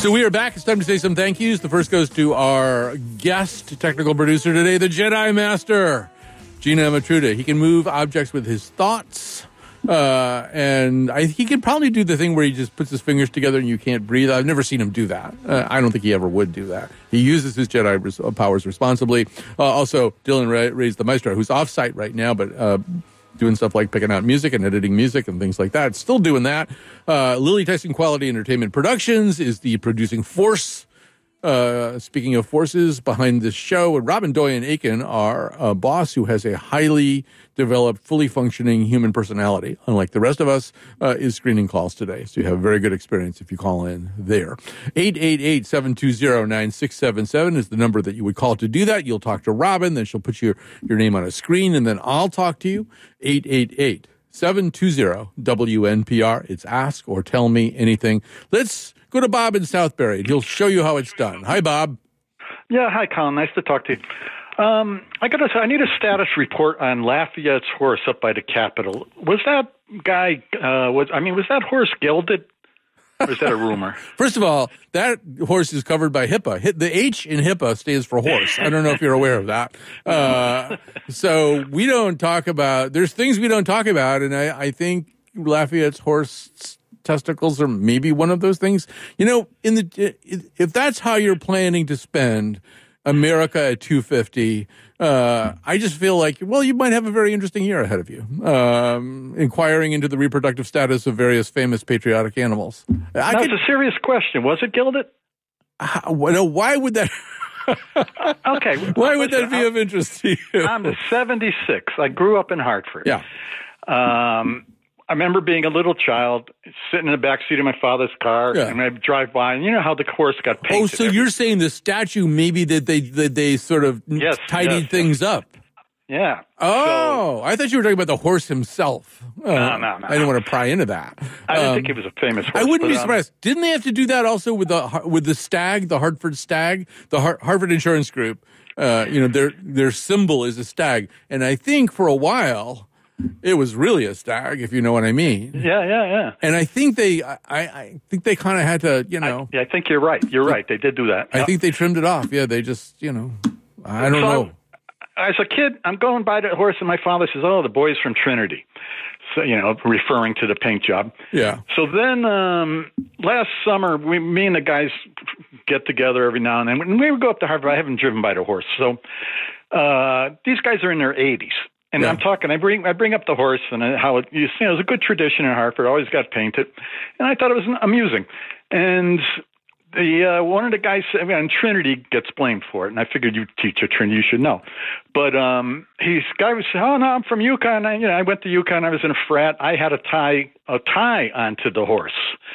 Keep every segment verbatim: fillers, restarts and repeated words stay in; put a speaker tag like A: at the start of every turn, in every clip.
A: So we are back. It's time to say some thank yous. The first goes to our guest technical producer today, the Jedi Master, Gina Amatruda. He can move objects with his thoughts. Uh, and I, he can probably do the thing where he just puts his fingers together and you can't breathe. I've never seen him do that. Uh, I don't think he ever would do that. He uses his Jedi res- powers responsibly. Uh, also, Dylan Ray, Ray's the maestro, who's off-site right now, but uh, doing stuff like picking out music and editing music and things like that. Still doing that. Uh, Lily Tyson Quality Entertainment Productions is the producing force. Uh, speaking of forces behind this show, and Robin Doyen Aiken, our uh, boss, who has a highly developed, fully functioning human personality, unlike the rest of us, uh, is screening calls today. So you have a very good experience if you call in there. eight eight eight, seven two zero, nine six seven seven is the number that you would call to do that. You'll talk to Robin, then she'll put your, your name on a screen, and then I'll talk to you. eight eight eight, seven two zero, W N P R. It's Ask or Tell Me Anything. Let's go to Bob in Southbury, and he'll show you how it's done. Hi, Bob.
B: Yeah, hi, Colin. Nice to talk to you. Um, I got to say, I need a status report on Lafayette's horse up by the Capitol. Was that guy? Uh, was I mean, was that horse gelded? Or is that a rumor?
A: First of all, that horse is covered by HIPAA. The H in HIPAA stands for horse. I don't know if you're aware of that. Uh, so we don't talk about. There's things we don't talk about, and I, I think Lafayette's horse testicles are maybe one of those things. You know, in the if that's how you're planning to spend America at two fifty, uh, I just feel like, well, you might have a very interesting year ahead of you, um, inquiring into the reproductive status of various famous patriotic animals.
B: I That's could, a serious question. Was it gilded?
A: How, no, why would that...
B: okay.
A: Why would that be I'm, of interest to you?
B: I'm seventy-six. I grew up in Hartford.
A: Yeah.
B: Um, I remember being a little child, sitting in the back seat of my father's car, yeah. and I'd drive by, and you know how the horse got painted.
A: Oh, so you're saying the statue, maybe that they that they sort of
B: yes,
A: tidied
B: yes,
A: things
B: yes.
A: up.
B: Yeah.
A: Oh, so, I thought you were talking about the horse himself. Uh,
B: no, no, no.
A: I didn't want to pry into that.
B: I didn't
A: um,
B: think he was a famous horse.
A: I wouldn't
B: but,
A: be surprised. Um, didn't they have to do that also with the with the stag, the Hartford stag, the Har- Harvard Insurance Group? Uh, you know, their their symbol is a stag, and I think for a while it was really a stag, if you know what I mean.
B: Yeah, yeah, yeah.
A: And I think they, I, I think they kind of had to, you know.
B: I, yeah, I think you're right. You're right. They did do that.
A: I
B: yep.
A: think they trimmed it off. Yeah, they just, you know, I don't
B: so,
A: know.
B: As a kid, I'm going by the horse, and my father says, "Oh, the boys from Trinity," so you know, referring to the paint job.
A: Yeah.
B: So then, um, last summer, we, me and the guys get together every now and then. When we would go up to Harvard, I haven't driven by the horse, so uh, these guys are in their eighties. And yeah. I'm talking, I bring I bring up the horse and how it, you know, it was a good tradition in Hartford, always got painted. And I thought it was amusing. And the uh, one of the guys I mean, Trinity gets blamed for it. And I figured you teach at Trinity, you should know. But um, he's guy was saying, oh, no, I'm from UConn. I, you know, I went to UConn. I was in a frat. I had a tie, a tie onto the horse.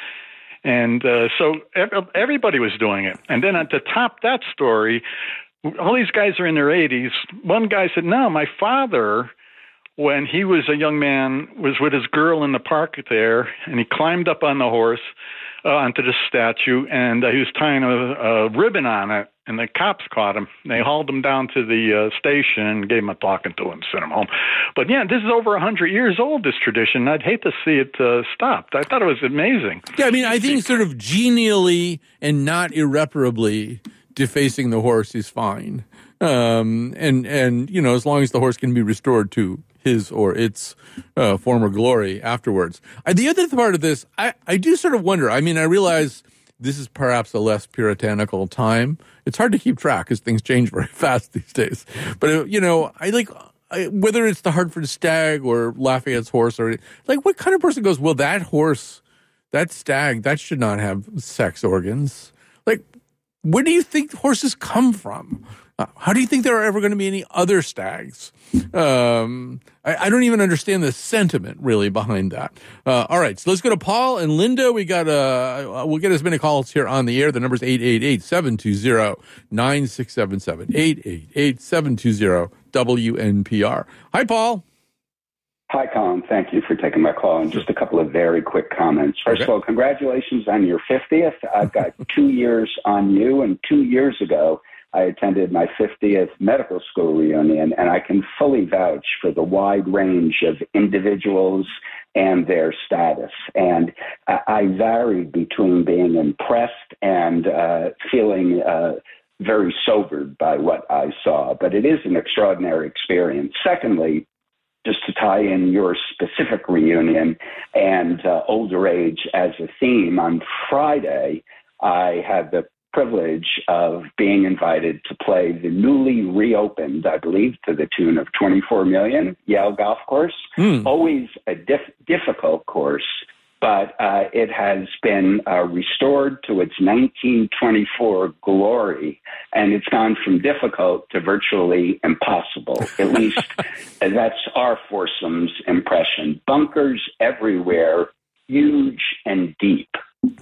B: And uh, so everybody was doing it. And then at the top that story, all these guys are in their eighties. One guy said, no, my father, when he was a young man, was with his girl in the park there, and he climbed up on the horse uh, onto the statue, and uh, he was tying a, a ribbon on it, and the cops caught him. They hauled him down to the uh, station and gave him a talking to and sent him home. But, yeah, this is over one hundred years old, this tradition. I'd hate to see it uh, stopped. I thought it was amazing.
A: Yeah, I mean, I think sort of genially and not irreparably defacing the horse is fine. Um, and, and, you know, as long as the horse can be restored to his or its uh, former glory afterwards. I, the other part of this, I, I do sort of wonder. I mean, I realize this is perhaps a less puritanical time. It's hard to keep track because things change very fast these days. But, uh, you know, I like, I, whether it's the Hartford stag or Lafayette's horse or, like, what kind of person goes, well, that horse, that stag, that should not have sex organs? Like, where do you think horses come from? Uh, how do you think there are ever going to be any other stags? Um, I, I don't even understand the sentiment really behind that. Uh, all right, so let's go to Paul and Linda. We got uh, we'll get as many calls here on the air. The number's eight eight eight, seven two zero, nine six seven seven, eight eight eight, seven two zero, W N P R. Hi, Paul.
C: Hi, Colin. Thank you for taking my call. And just a couple of very quick comments. First
A: okay.
C: of all, congratulations on your fiftieth. I've got two years on you, and two years ago, I attended my fiftieth medical school reunion, and I can fully vouch for the wide range of individuals and their status. And I, I varied between being impressed and uh, feeling uh, very sobered by what I saw. But it is an extraordinary experience. Secondly, just to tie in your specific reunion and uh, older age as a theme, on Friday, I had the privilege of being invited to play the newly reopened, I believe, to the tune of twenty-four million, Yale Golf Course. Mm. Always a dif- difficult course, but uh, it has been uh, restored to its nineteen twenty-four glory, and it's gone from difficult to virtually impossible. At least that's our foursome's impression. Bunkers everywhere, huge and deep.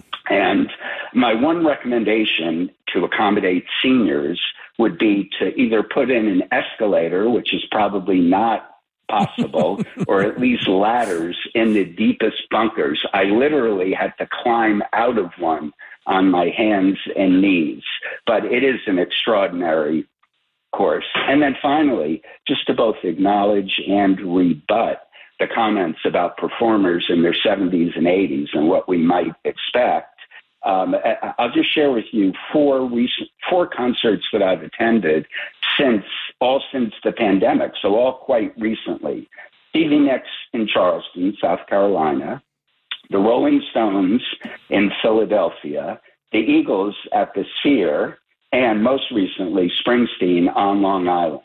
C: And my one recommendation to accommodate seniors would be to either put in an escalator, which is probably not possible, or at least ladders in the deepest bunkers. I literally had to climb out of one on my hands and knees, but it is an extraordinary course. And then finally, just to both acknowledge and rebut the comments about performers in their seventies and eighties and what we might expect, um, I'll just share with you four recent, four concerts that I've attended since, all since the pandemic, so all quite recently. Stevie Nicks in Charleston, South Carolina, the Rolling Stones in Philadelphia, the Eagles at the Sphere, and most recently, Springsteen on Long Island.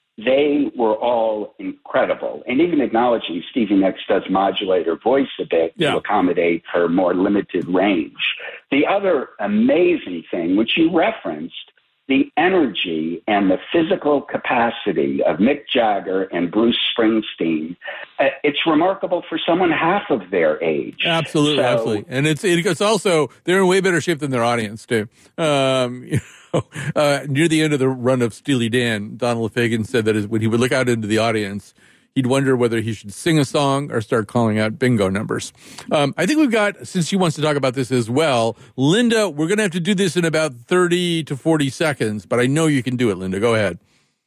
C: They were all incredible. And even acknowledging Stevie Nicks does modulate her voice a bit yeah. to accommodate her more limited range. The other amazing thing, which you referenced, the energy and the physical capacity of Mick Jagger and Bruce Springsteen, uh, it's remarkable for someone half of their age.
A: Absolutely, so, absolutely. And it's it's also, they're in way better shape than their audience, too. Um, you know, uh, near the end of the run of Steely Dan, Donald Fagen said that when he would look out into the audience, he'd wonder whether he should sing a song or start calling out bingo numbers. Um, I think we've got, since she wants to talk about this as well, Linda, we're going to have to do this in about thirty to forty seconds, but I know you can do it, Linda. Go ahead.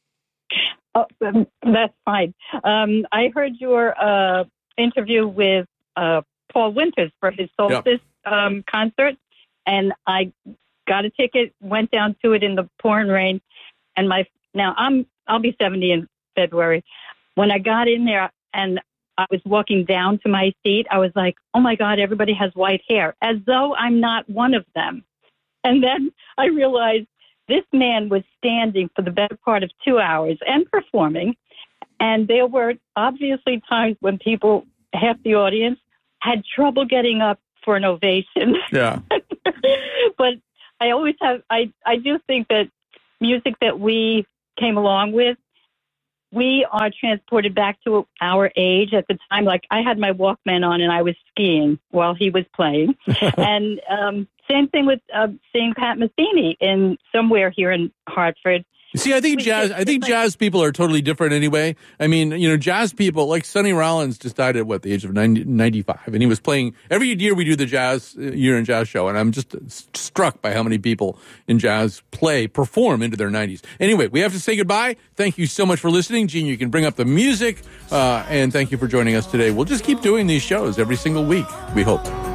D: Oh, um, that's fine. Um, I heard your uh, interview with uh, Paul Winters for his Solstice yep. um, concert, and I got a ticket, went down to it in the pouring rain, and my now I'm I'll be seventy in February. When I got in there and I was walking down to my seat, I was like, oh, my God, everybody has white hair, as though I'm not one of them. And then I realized this man was standing for the better part of two hours and performing. And there were obviously times when people, half the audience, had trouble getting up for an ovation.
A: Yeah.
D: But I always have, I, I do think that music that we came along with, we are transported back to our age at the time. Like I had my Walkman on and I was skiing while he was playing. and um, same thing with uh, seeing Pat Metheny in somewhere here in Hartford.
A: See, I think
D: we
A: jazz.
D: just,
A: I think
D: like,
A: jazz people are totally different anyway. I mean, you know, jazz people like Sonny Rollins just died at what the age of ninety, ninety-five, and he was playing every year. We do the jazz year in jazz show, and I'm just struck by how many people in jazz play perform into their nineties. Anyway, we have to say goodbye. Thank you so much for listening, Gene. You can bring up the music, uh, and thank you for joining us today. We'll just keep doing these shows every single week. We hope.